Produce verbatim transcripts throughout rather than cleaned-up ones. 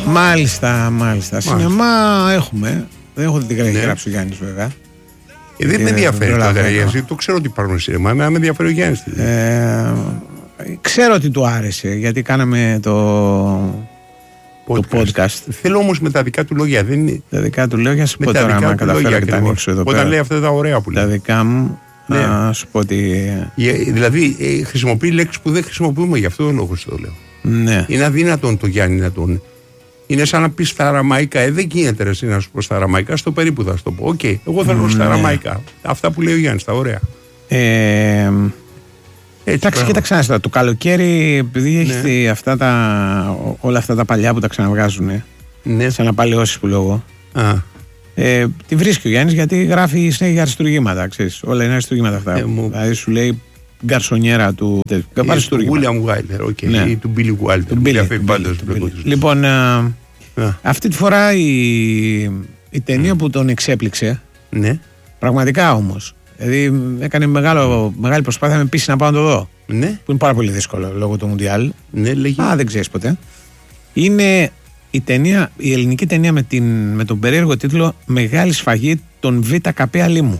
Μάλιστα, μάλιστα. Σινεμά έχουμε. Δεν έχω δει τι έχει γράψει ο Γιάννης βέβαια. Ε, δεν με ενδιαφέρει τώρα, γιατί το ξέρω ότι υπάρχουν σινεμά. Με με ενδιαφέρει ο Γιάννης. Ε, ξέρω ότι του άρεσε, γιατί κάναμε το podcast. Το podcast. Θέλω όμως με τα δικά του λόγια. Δεν είναι... Τα δικά του λόγια, σου πω τώρα, άμα καταφέρω και τα ανοίξω εδώ πέρα. Όταν λέει αυτά τα ωραία που λέει. Τα δικά μου, ναι. Να σου πω ότι... Δηλαδή, ε, χρησιμοποιεί λέξεις που δεν χρησιμοποιούμε, γι' αυτό το λόγο το λέω. Ναι. Είναι αδύνατον το Γιάννη να τον... Είναι σαν να πει στα αραμαϊκά, ε, δεν γίνεται ρε, εσύ να σου πω στα αραμαϊκά, στο περίπου θα σου το πω. Οκ, okay, εγώ θέλω ναι. Στα αραμαϊκά. Αυτά που λέει ο Γιάννης, τα ωραία. Ε, Εντάξει, κοίταξε τώρα. Το καλοκαίρι, επειδή ναι. έχει αυτά τα, όλα αυτά τα παλιά που τα ξαναβγάζουν, ναι. Σαν απαλλιώσεις που λέω. Α. Ε, τη βρίσκει ο Γιάννης γιατί γράφει συνέχεια αριστουργήματα. Ξέρεις, όλα είναι αριστουργήματα αυτά. Ε, μου... Δηλαδή σου λέει γκαρσονιέρα του. Του William Wyler, okay, ναι. Ή του Billy Wilder. Του Billy, Billy. Λοιπόν, α, αυτή τη φορά η, η ταινία mm. που τον εξέπληξε. Ναι. Πραγματικά όμως. Δηλαδή έκανε μεγάλο, μεγάλη προσπάθεια να με πείσει να πάω να το δω. Ναι. Που είναι πάρα πολύ δύσκολο λόγω του Μουντιάλ. Ναι, λέγει. Α, δεν ξέρεις ποτέ. Είναι η, ταινία, η ελληνική ταινία με, την, με τον περίεργο τίτλο Μεγάλη σφαγή των Β' Καπέα Λίμου.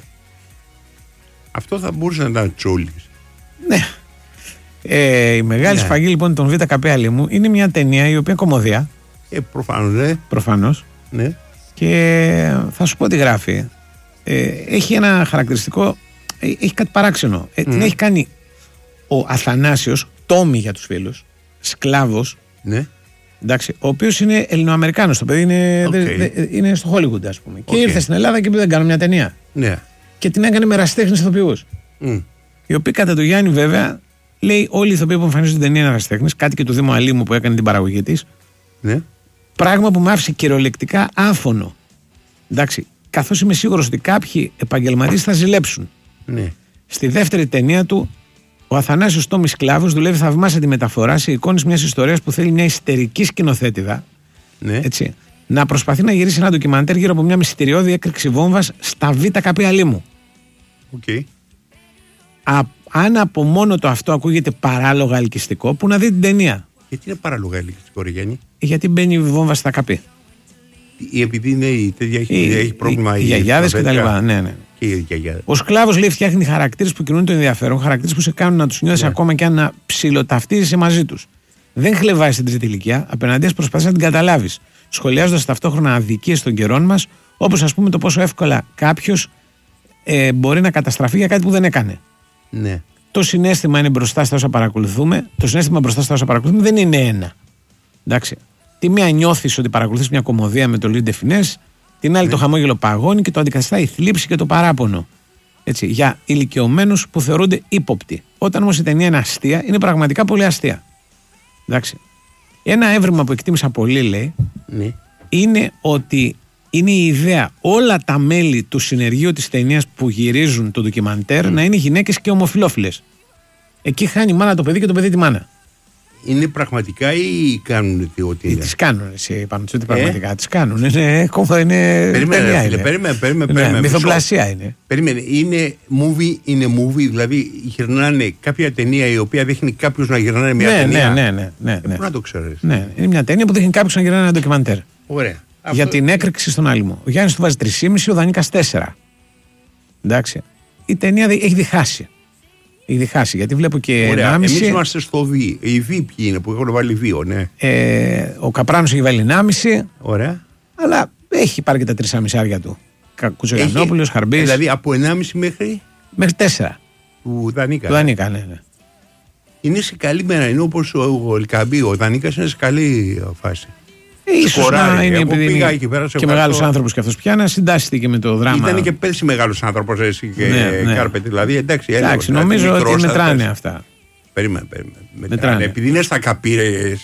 Αυτό θα μπορούσε να ήταν Τσόλης. Ναι. Ε, η Μεγάλη ναι. Σφαγή λοιπόν των Β' Καπέα Λίμου είναι μια ταινία η οποία κωμωδία. Ε, προφανώς, ναι. Προφανώς. Ναι. Και θα σου πω τι γράφει. Ε, έχει ένα χαρακτηριστικό, ε, έχει κάτι παράξενο. Ε, mm. Την έχει κάνει ο Αθανάσιος, Τόμι για τους φίλους, σκλάβος, ναι. Εντάξει, ο οποίος είναι Ελληνοαμερικάνος. Το παιδί είναι, okay. δε, δε, είναι στο Hollywood, ας πούμε. Okay. Και ήρθε στην Ελλάδα και είπε δεν κάνω μια ταινία. Ναι. Και την έκανε με ερασιτέχνες ηθοποιούς. Mm. Οι οποίοι κατά το Γιάννη, βέβαια, λέει όλοι οι ηθοποιοί που εμφανίζονται στην ταινία είναι ερασιτέχνες. Κάτι και του Δήμου Αλήμου που έκανε την παραγωγή της. Ναι. Πράγμα που με άφησε κυριολεκτικά άφωνο. Εντάξει. Καθώς είμαι σίγουρος ότι κάποιοι επαγγελματίες θα ζηλέψουν. Ναι. Στη δεύτερη ταινία του, ο Αθανάσιος Τόμης Σκλάβος δουλεύει θαυμάσια τη μεταφορά σε εικόνες μιας ιστορίας που θέλει μια ιστερική σκηνοθέτηδα. Ναι. Έτσι, να προσπαθεί να γυρίσει ένα ντοκιμαντέρ γύρω από μια μυστηριώδη έκρηξη βόμβας στα Β' Καπέα Λίμου. Okay. Α, αν από μόνο το αυτό ακούγεται παράλογα ελκυστικό, που να δει την ταινία. Γιατί είναι παράλογα ελκυστικό, ρε Γιάννη? Γιατί μπαίνει η βόμβα στα καπή. Ή επειδή είναι η τέτοια, έχει, η, έχει πρόβλημα. Οι γιαγιάδες και τα λοιπά. Ναι, ναι. Και οι γιαγιάδες. Ο σκλάβος λέει φτιάχνει χαρακτήρες που κινούν το ενδιαφέρον, χαρακτήρες που σε κάνουν να τους νιώθεις ναι. ακόμα και αν να ψιλοταυτίζεσαι μαζί τους. Δεν χλεβάει στην τρίτη ηλικία, απέναντίας προσπαθείς να την καταλάβεις, σχολιάζοντας ταυτόχρονα αδικίες των καιρών μας, όπως ας πούμε το πόσο εύκολα κάποιος ε, μπορεί να καταστραφεί για κάτι που δεν έκανε. Ναι. Το συναίσθημα είναι μπροστά στα όσα παρακολουθούμε, το συναίσθημα μπροστά στα όσα παρακολουθούμε δεν είναι ένα. Εντάξει. Τη μία νιώθεις ότι παρακολουθείς μια κωμωδία με το Λίντε Φινές, την άλλη ναι. το χαμόγελο παγώνει και το αντικαθιστά η θλίψη και το παράπονο. Έτσι, για ηλικιωμένους που θεωρούνται ύποπτοι. Όταν όμως η ταινία είναι αστεία, είναι πραγματικά πολύ αστεία. Εντάξει. Ένα έβριμα που εκτίμησα πολύ, λέει, ναι. είναι ότι είναι η ιδέα όλα τα μέλη του συνεργείου της ταινίας που γυρίζουν το ντοκιμαντέρ mm. να είναι γυναίκες και ομοφυλόφιλες. Εκεί χάνει η μάνα το παιδί και το παιδί τη μάνα. Είναι πραγματικά ή κάνουν ό,τι είναι? Τις κάνουν εσύ πάνω ότι πραγματικά ε? τις κάνουν. Είναι κόμμα, είναι περίμενε, ταινία είναι. Περίμενε, περίμενε, ναι, περίμενε. Μυθοπλασία είναι. Περίμενε, είναι movie, είναι movie, δηλαδή γυρνάνε κάποια ταινία η οποία δείχνει κάποιος να γυρνάνε μια ναι, ταινία. Ναι, ναι, ναι. ναι, ναι. Ε, πού να το ξέρεις? Ναι, είναι μια ταινία που δείχνει κάποιος να γυρνάνε ένα ντοκιμαντέρ. Ωραία. Για αυτό... την έκρηξη στον Άλυμο. Ο Γιάννης του βάζει τρία κόμμα πέντε, ο Δανίκας τέσσερα. Εντάξει. Η ταινία έχει διχάσει. Έχει διχάσει, γιατί βλέπω και ενάμιση. Εμείς είμαστε στο δύο. Οι δύο ποιοι είναι που έχουν βάλει δύο, ναι. Ε, ο Καπράνος έχει βάλει ενάμιση. Ωραία. Αλλά έχει πάρει και τα τρία κόμμα πέντε του. Κουτσογιαννόπουλος, Χαρμπής. Δηλαδή από ενάμιση μέχρι. Μέχρι τέσσερα. Του Δανίκα. Του Δανίκα, ναι, ναι. Είναι σε καλή μέρα. Είναι όπως ο Ελκαμπή. Ο Δανίκας είναι σε καλή φάση. Ίσως να είναι επειδή είναι και, και μεγάλος άνθρωπος και αυτός πια να συντάσσεται με το δράμα. Ήταν και πέρσι μεγάλος άνθρωπος εσύ και ναι, ναι. Κάρπετ, δηλαδή εντάξει. Εντάξει, νομίζω ότι μετράνε αυτά. Περίμενε, περίμενε. Μετράνε. Επειδή είναι στα καπήρε.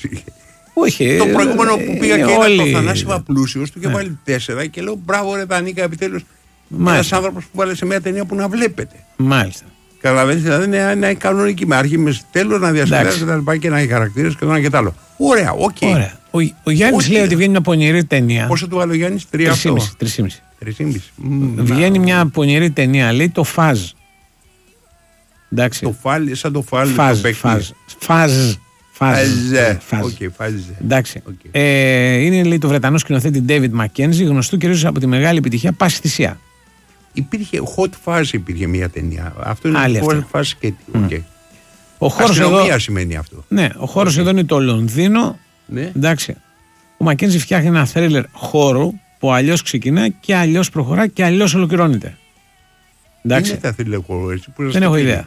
Όχι. Το προηγούμενο που πήγα και είδα το Θανάσιμα Πλούσιος του και βάλει τέσσερα και λέω μπράβο ρε Δανίκα, επιτέλους ένας άνθρωπος που βάλε σε μια ταινία που να βλέπετε. Μάλιστα. Καταλαβαίνεις, δηλαδή να είναι κανονική με αρχή με τέλος να διασκεδάζει και να έχει χαρακτήρες και το ένα και το άλλο. Ωραία, οκ. Okay. Ο, ο Γιάννης λέει ότι βγαίνει μια πονηρή ταινία. Πόσο του βάλει ο Γιάννης? τρία κόμμα πέντε. Βγαίνει μια πονηρή ταινία, λέει το Φαζ. Εντάξει. Το φάλι, σαν το φάλι. Φαζ, το φαζ, φαζ, Φάζε. Okay, φάζε. Εντάξει. Okay. Ε, είναι, λέει, το Βρετανό σκηνοθέτη David Mackenzie, γνωστού κυρίως από τη μεγάλη επιτυχία Πάση Θυσία. Υπήρχε Hot Fuzz, υπήρχε μια ταινία. Αυτό είναι Άλλη Hot Fuzz και. Okay. Mm. Ο χώρος αστυνομία εδώ σημαίνει αυτό. Ναι, ο χώρος okay. εδώ είναι το Λονδίνο. Ναι. Εντάξει. Ο Μακένζι φτιάχνει ένα θρίλερ χώρου που αλλιώς ξεκινά και αλλιώς προχωρά και αλλιώς ολοκληρώνεται. Εντάξει. Είναι τα θρίλερ χώρου, έτσι. Που δεν έχω ιδέα.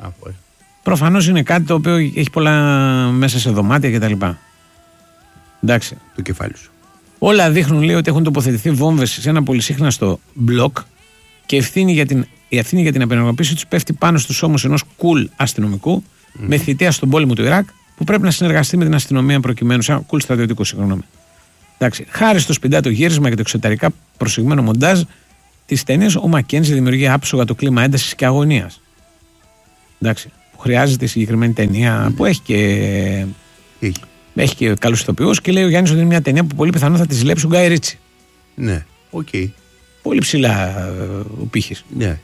Προφανώς είναι κάτι το οποίο έχει πολλά μέσα σε δωμάτια κτλ. Εντάξει. Το κεφάλι σου. Όλα δείχνουν, λέει, ότι έχουν τοποθετηθεί βόμβες σε ένα πολυσύχναστο μπλοκ και ευθύνη για την, η ευθύνη για την απενεργοποίηση τους πέφτει πάνω στους ώμους ενός κουλ αστυνομικού mm. με θητεία στον πόλεμο του Ιράκ που πρέπει να συνεργαστεί με την αστυνομία προκειμένου. Σαν κουλ στρατιωτικού, συγγνώμη. Εντάξει. Χάρη στο σπιντάτο γύρισμα και το εξωτερικά προσεγμένο μοντάζ της ταινίας, ο Μακένζι δημιουργεί άψογα το κλίμα έντασης και αγωνίας. Εντάξει. Που χρειάζεται η συγκεκριμένη ταινία mm. που έχει και. Έχει. Έχει και καλούς ηθοποιούς και λέει ο Γιάννης ότι είναι μια ταινία που πολύ πιθανό θα τη ζηλέψει ο Γκάι Ρίτσι. Ναι, οκ. Okay. Πολύ ψηλά ο πύχης. Ναι.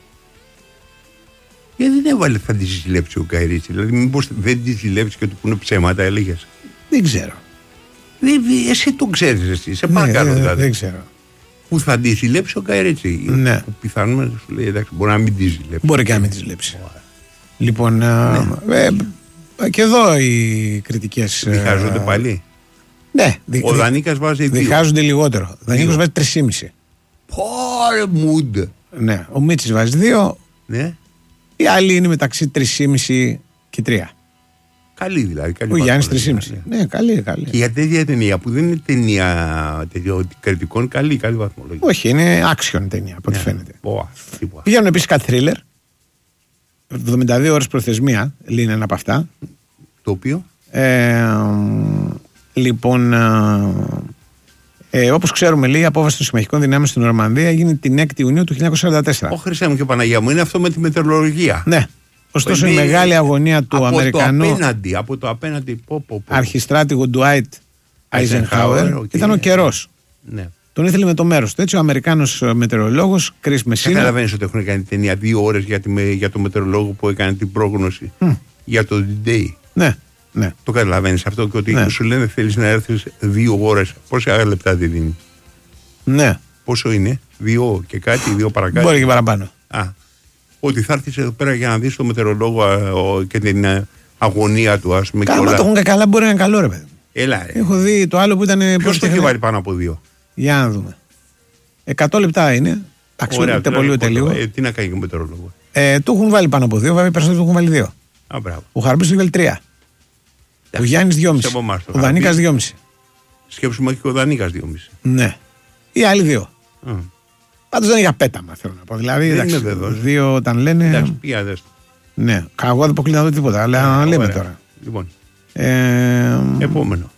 Γιατί δεν έβαλε θα τη ζηλέψει ο Γκάι Ρίτσι, δηλαδή μήπως δεν τη ζηλέψει και του πούνε ψέματα, έλεγες. Δεν ξέρω. Δεν, εσύ το ξέρεις εσύ, σε παρακαλώ ναι, δηλαδή. Δεν ξέρω. Που θα τη ζηλέψει ο Γκάι Ρίτσι. Ναι. Πιθανόν να σου λέει εντάξει, μπορεί να μην τη ζηλέψει. Μπορεί και να μην τη ζηλέψει. Λοιπόν, ναι. ε, και εδώ οι κριτικές. Διχάζονται ε, πάλι. Ναι. Δι, ο Δανίκας βάζει δύο. Διχάζονται λιγότερο. Ο Δανίκας βάζει τρία κόμμα πέντε. Πόρε μουντ. Ναι. Ο Μίτσης βάζει δύο. Ναι. Οι άλλοι είναι μεταξύ τρία κόμμα πέντε και τρία. Καλή δηλαδή. Καλή ο Γιάννης τρία κόμμα πέντε. Ναι, ναι, καλή, καλή. Και για τέτοια ταινία που δεν είναι ταινία κριτικών, καλή, καλή βαθμολογία. Όχι, είναι action ταινία από ό,τι ναι. φαίνεται. Boa, Πηγαίνουν επίσης κάτι θρίλερ. εβδομήντα δύο ώρες προθεσμία, λύνει ένα από αυτά. Το οποίο. Ε, λοιπόν, ε, όπως ξέρουμε, λέει, η απόβαση των συμμαχικών δυνάμεων στην Νορμανδία έγινε την έκτη Ιουνίου του χίλια εννιακόσια σαράντα τέσσερα. Ω Χριστέ μου και Παναγία μου, είναι αυτό με τη μετεωρολογία. Ναι. Ωστόσο, η μεγάλη αγωνία του από Αμερικανού το απέναντι, από το απέναντι, πω, πω, πω. αρχιστράτηγου Ντουάιτ Άιζενχάουερ okay. ήταν ο καιρός. Ναι. Τον ήθελε με το μέρος του. Έτσι, ο Αμερικάνος μετεωρολόγος Chris Messina. Καταλαβαίνεις ότι έχουν κάνει ταινία δύο ώρες για, τη, για το μετεωρολόγο που έκανε την πρόγνωση mm. για το D-Day. Ναι, ναι. Το καταλαβαίνεις αυτό και ότι ναι. σου λένε θέλεις να έρθεις δύο ώρες. Πόσα λεπτά τη δίνει. Ναι. Πόσο είναι, δύο και κάτι, δύο παρακάτω. Μπορεί και παραπάνω. Α, ότι θα έρθεις εδώ πέρα για να δεις το μετεωρολόγο και την αγωνία του, ας πούμε. Κάμα το έχουν και καλά, μπορεί να είναι καλό, ρε παιδί. Έλα, ρε. Έχω δει το άλλο που ήταν. Ποιος το έχει βάλει πάνω από δύο. Για να δούμε. εκατό λεπτά είναι. Αξιολογείται πολύ ούτε λίγο. Ε, τι να κάνει και με τον λόγο. Ε, του έχουν βάλει πάνω από δύο, βέβαια οι περισσότεροι του έχουν βάλει δύο. Α, μπράβο. Ο Χαρμπής του βάλει τρία. Ο Γιάννης δυόμιση. Ο Δανίκας δυόμιση. Σκέψουμε και ο Δανίκας δυόμιση. Ναι. Οι άλλοι δύο. Mm. Πάντως δεν είναι για πέταμα, θέλω να πω. Δηλαδή, δεν εντάξει, είναι βέβαιος. Δύο όταν λένε. Εντάξει, πήγα δες το. Ναι. Εγώ δεν αποκλείω να δω τίποτα, αλλά λέμε τώρα. Λοιπόν. Ε, Επόμενο.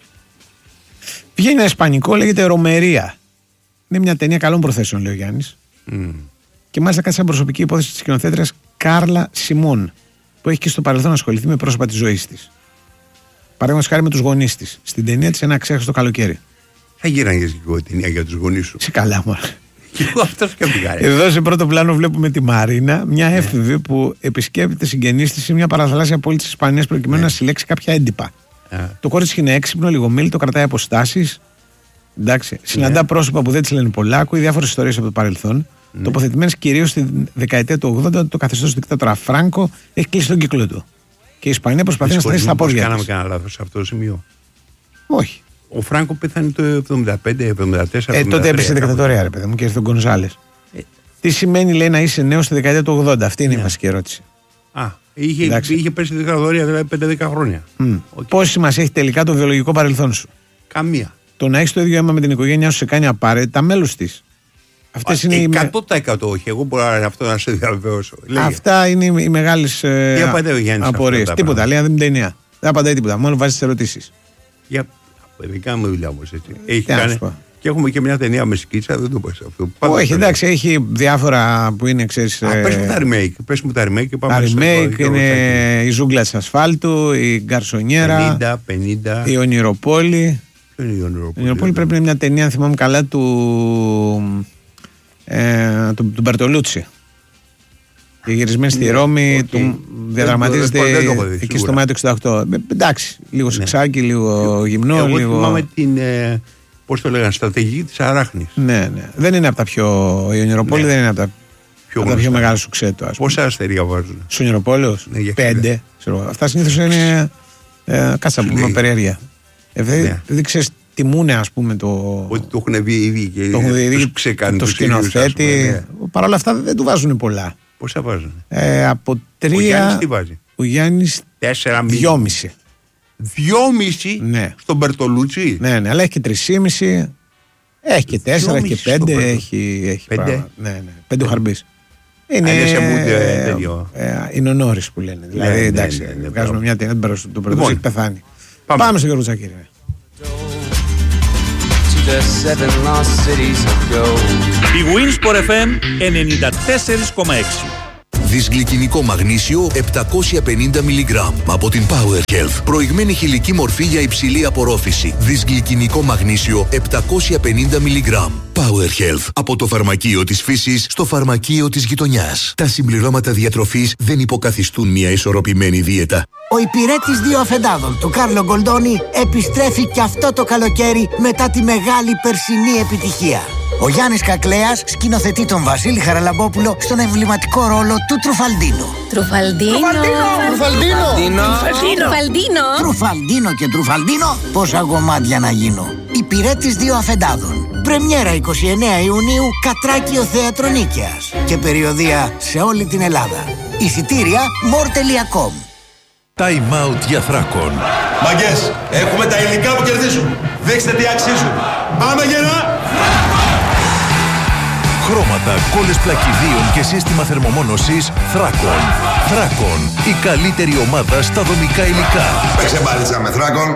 Βγαίνει ένα ισπανικό, λέγεται Ρομερία. Είναι μια ταινία καλών προθέσεων, λέει ο Γιάννης. Mm. Και μάλιστα κάτι σαν προσωπική υπόθεση της σκηνοθέτριας Κάρλα Σιμών, που έχει και στο παρελθόν ασχοληθεί με πρόσωπα της ζωής της. Παραδείγματος χάρη με τους γονείς της. Στην ταινία της Ένα Αξέχαστο Καλοκαίρι. Θα γύραγες και εγώ ταινία για τους γονείς σου. Σε καλά, μωρέ. Και εγώ αυτός και πήγα. Εδώ σε πρώτο πλάνο βλέπουμε τη Μαρίνα, μια έφηβη που επισκέπτεται συγγενείς της σε μια παραθαλάσσια πόλη της Ισπανίας προκειμένου ναι. να συλλέξει κάποια έντυπα. Yeah. Το κορίτσι είναι έξυπνο, λιγομίλητο, κρατάει αποστάσεις. Εντάξει. Yeah. Συναντά πρόσωπα που δεν της λένε πολλά, ακούει διάφορες ιστορίες από το παρελθόν. Yeah. Τοποθετημένες κυρίως στη δεκαετία του ογδόντα, το καθεστώς του δικτάτορα Φράνκο έχει κλείσει τον κύκλο του. Και η Ισπανία προσπαθεί να στρέψει στα πόδια της. Κάναμε κανένα λάθος σε αυτό το σημείο. Όχι. Ο Φράνκο πέθανε το εβδομήντα πέντε εβδομήντα τέσσερα. Ε, τότε έπεσε η δικτατορία, ρε παιδί μου, και ήρθε ο Γκονζάλες. Ε. Τι σημαίνει, λέει, να είσαι νέος στη δεκαετία του ογδόντα, αυτή είναι yeah. η βασική ερώτηση. Α, είχε, είχε πέσει η δικτατορία δηλαδή πέντε δέκα χρόνια. Mm. Okay. Πόση σημασία έχει τελικά το βιολογικό παρελθόν σου? Καμία. Το να έχεις το ίδιο αίμα με την οικογένειά σου σε κάνει απαραίτητα μέλος της. Αυτές είναι εκατό τοις εκατό όχι, εγώ μπορώ αυτό να σε διαβεβαιώσω. Αυτά είναι οι μεγάλες ε, απορίες. Τίποτα, λέει, δεν είναι ταινία. Δεν απαντάει τίποτα, μόνο βάζει τις ερωτήσεις. Για δικά μου δουλειά όμως έτσι. Έχει κάνει. Και έχουμε και μια ταινία με σκίτσα, δεν το πω σε αυτό. Όχι, εντάξει, έχει διάφορα που είναι, ξέρεις. Α, πες μου τα remake, πες μου τα remake και πάμε. Τα remake είναι η Ζούγκλα της Ασφάλτου, η Γκαρσονιέρα, πενήντα, πενήντα. η Ονειροπόλη. Ποιο είναι η Ονειροπόλη? Η Ονειροπόλη πρέπει να είναι μια ταινία, αν θυμάμαι καλά, του, ε, του, του Μπερτολούτσι. Και γυρισμένη στη Ρώμη, okay. του διαδραματίζεται εκεί στο Μάιο του εξήντα οκτώ. Εντάξει, λίγο ναι. σεξάκι, λίγο γυμνό. Εγώ λίγο... θυμάμαι την, ε, πώς το λέγανε, στρατηγική της Αράχνης. Ναι, ναι. Δεν είναι από τα πιο... Η Ονειροπόλη ναι. δεν είναι από τα πιο, από τα πιο μεγάλα σουξέ του. Πόσα αστέρια βάζουν? Στους Ονειροπόλους, ναι, πέντε. Αυτά συνήθως είναι ε, κάτσα πούμε περιέργεια. Δηλαδή ναι. ξέρεις, τιμούνε ας πούμε το... Ότι το έχουν δει ήδη και το, τους ξεκάνει το σκηνοθέτη. Ναι. Παρ' όλα αυτά δεν του βάζουν πολλά. Πόσα βάζουν? Ε, από τρία... Ο Γιάννης τι βάζει? Ο Γιάννης τέσσερα δυόμιση. Δυόμιση ναι. στον Μπερτολούτσι. Ναι, ναι, αλλά έχει και τρισήμιση. Έχει και τέσσερα, έχει και πέντε. Έχει, έχει πέντε. Ναι, ναι, πέντε ο Χαρμπής. Είναι, είναι σε μούντε τέτοιο. Ε, είναι ο Νόρις που λένε. Δηλαδή, ναι, εντάξει, ναι, ναι, ναι, βγάζουμε μια ταινία, τον Μπερτολούτσι έχει πεθάνει. Πάμε, Πάμε στο Γιώργο Τσακίρη. Η Winsport εφ εμ ενενήντα τέσσερα κόμμα έξι. Δυσγλυκινικό μαγνήσιο επτακόσια πενήντα μιλιγκράμμ από την Power Health. Προηγμένη χηλική μορφή για υψηλή απορρόφηση. Δυσγλυκινικό μαγνήσιο επτακόσια πενήντα μιλιγκράμμ. Power Health. Από το φαρμακείο της φύσης στο φαρμακείο της γειτονιάς. Τα συμπληρώματα διατροφής δεν υποκαθιστούν μια ισορροπημένη δίαιτα. Ο υπηρέτης δύο αφεντάδων του Κάρλο Γκολντόνι επιστρέφει και αυτό το καλοκαίρι μετά τη μεγάλη περσινή επιτυχία. Ο Γιάννης Κακλέας σκηνοθετεί τον Βασίλη Χαραλαμπόπουλο στον εμβληματικό ρόλο του Τρουφαλντίνο. Τρουφαλντίνο! Τρουφαλντίνο! Τρουφαλντίνο! Τρουφαλντίνο και Τρουφαλντίνο, πόσα γομάτια να γίνω. Υπηρέτης δύο αφεντάδων. Πρεμιέρα εικοστή ενάτη Ιουνίου, Κατράκιο Θέατρο Νίκαιας. Και περιοδεία σε όλη την Ελλάδα. Εισιτήρια μορ τελεία κομ. Time out για Θράκον. Μαγκές, έχουμε τα υλικά που κερδίζουν. Δείξτε τι αξίζουν. Πάμε γερά! Χρώματα, κόλλες πλακιδίων και σύστημα θερμομόνωσης Θράκον. Θράκον, η καλύτερη ομάδα στα δομικά υλικά. Παίξε μπάλιτσα με Θράκον.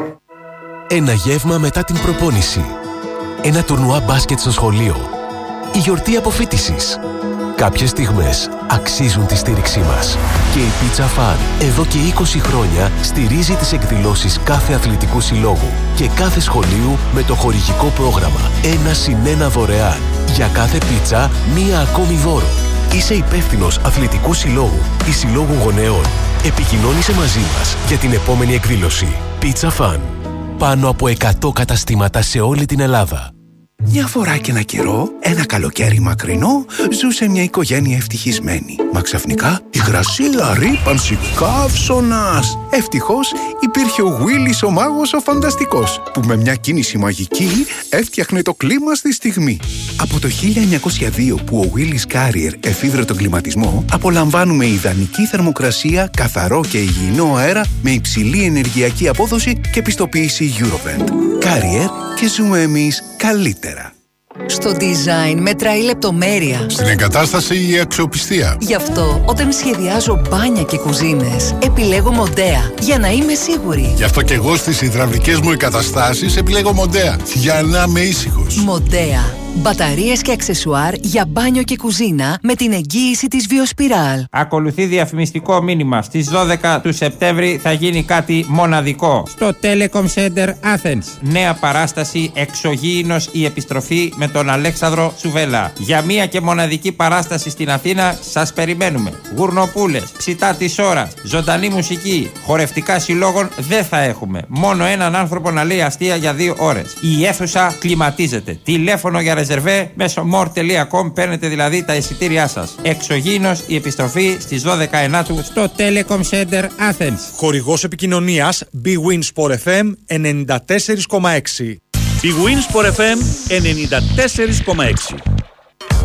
Ένα γεύμα μετά την προπόνηση. Ένα τουρνουά μπάσκετ στο σχολείο. Η γιορτή αποφοίτησης. Κάποιες στιγμές αξίζουν τη στήριξή μας. Και η Pizza Fun εδώ και είκοσι χρόνια στηρίζει τις εκδηλώσεις κάθε αθλητικού συλλόγου και κάθε σχολείου με το χορηγικό πρόγραμμα ένα συν ένα δωρεάν. Για κάθε πίτσα, μία ακόμη δώρο. Είσαι υπεύθυνος αθλητικού συλλόγου ή συλλόγου γονέων. Επικοινώνησε μαζί μας για την επόμενη εκδήλωση. Pizza Fun. Πάνω από εκατό καταστήματα σε όλη την Ελλάδα. Μια φορά και ένα καιρό, ένα καλοκαίρι μακρινό, ζούσε μια οικογένεια ευτυχισμένη. Μα ξαφνικά η γρασίλα ρύπανση καύσωνας. Ευτυχώς υπήρχε ο Γουίλης ο μάγος ο φανταστικός, που με μια κίνηση μαγική έφτιαχνε το κλίμα στη στιγμή. Από το χίλια εννιακόσια δύο που ο Willis Carrier εφήβρε τον κλιματισμό, απολαμβάνουμε ιδανική θερμοκρασία, καθαρό και υγιεινό αέρα με υψηλή ενεργειακή απόδοση και πιστοποίηση Eurovent. Carrier και ζούμε εμείς καλύτερα. Στο design μετράει η λεπτομέρεια. Στην εγκατάσταση η αξιοπιστία. Γι' αυτό όταν σχεδιάζω μπάνια και κουζίνες επιλέγω Μοντέα για να είμαι σίγουρη. Γι' αυτό και εγώ στις υδραυλικές μου εγκαταστάσεις επιλέγω Μοντέα για να είμαι ήσυχος. Μοντέα. Μπαταρίες και αξεσουάρ για μπάνιο και κουζίνα με την εγγύηση της Βιοσπιράλ. Ακολουθεί διαφημιστικό μήνυμα. Στις δώδεκα του Σεπτέμβρη θα γίνει κάτι μοναδικό. Στο Telecom Center Athens. Νέα παράσταση Εξωγήινος η επιστροφή με τον Αλέξανδρο Τσουβέλα. Για μία και μοναδική παράσταση στην Αθήνα σας περιμένουμε. Γουρνοπούλες, ψητά της ώρας, ζωντανή μουσική, χορευτικά συλλόγων δεν θα έχουμε. Μόνο έναν άνθρωπο να λέει αστεία για δύο ώρες. Η αίθουσα κλιματίζεται. Τηλέφωνο για ρεζερβέ μέσω μορ τελεία κομ παίρνετε δηλαδή τα εισιτήριά σας. Εξωγήινος η επιστροφή στις δώδεκα Ενάτου στο Telecom Center Athens. Χορηγός επικοινωνίας Big Win Sport εφ εμ ενενήντα τέσσερα κόμμα έξι. Big Win Sport εφ εμ ενενήντα τέσσερα κόμμα έξι.